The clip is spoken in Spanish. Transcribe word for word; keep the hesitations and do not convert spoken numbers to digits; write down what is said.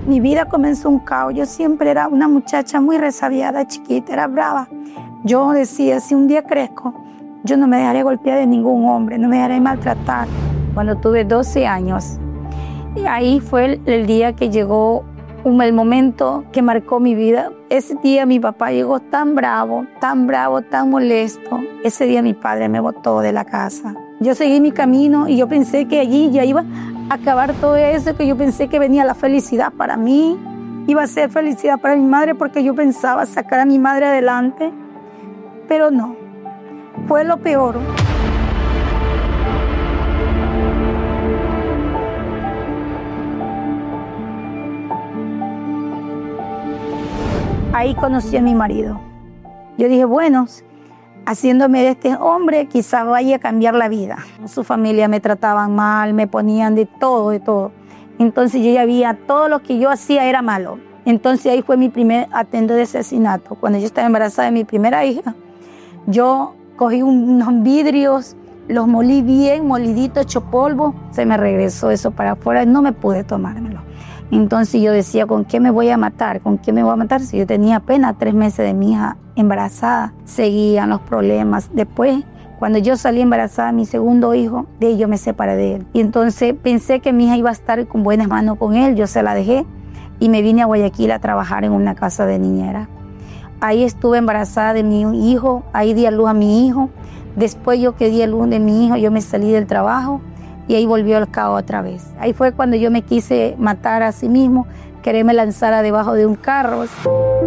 Mi vida comenzó un caos. Yo siempre era una muchacha muy resabiada, chiquita, era brava. Yo decía, si un día crezco, yo no me dejaré golpear de ningún hombre, no me dejaré maltratar. Cuando tuve doce años, y ahí fue el, el día que llegó un, el momento que marcó mi vida. Ese día mi papá llegó tan bravo, tan bravo, tan molesto. Ese día mi padre me botó de la casa. Yo seguí mi camino y yo pensé que allí ya iba a acabar todo eso, que yo pensé que venía la felicidad para mí, iba a ser felicidad para mi madre porque yo pensaba sacar a mi madre adelante, pero no, fue lo peor. Ahí conocí a mi marido. Yo dije, bueno, haciéndome de este hombre, quizás vaya a cambiar la vida. Su familia me trataban mal, me ponían de todo, de todo. Entonces yo ya veía, todo lo que yo hacía era malo. Entonces ahí fue mi primer atento de asesinato. Cuando yo estaba embarazada de mi primera hija, yo cogí unos vidrios, los molí bien, moliditos, hecho polvo. Se me regresó eso para afuera, no me pude tomármelo. Entonces yo decía, ¿con qué me voy a matar? ¿Con qué me voy a matar? Si yo tenía apenas tres meses de mi hija embarazada, seguían los problemas. Después, cuando yo salí embarazada de mi segundo hijo, de ahí yo me separé de él. Y entonces pensé que mi hija iba a estar con buenas manos con él, yo se la dejé y me vine a Guayaquil a trabajar en una casa de niñera. Ahí estuve embarazada de mi hijo, ahí di a luz a mi hijo. Después yo que di a luz de mi hijo, yo me salí del trabajo. Y ahí volvió el caos otra vez. Ahí fue cuando yo me quise matar a sí mismo, quererme lanzar debajo de un carro.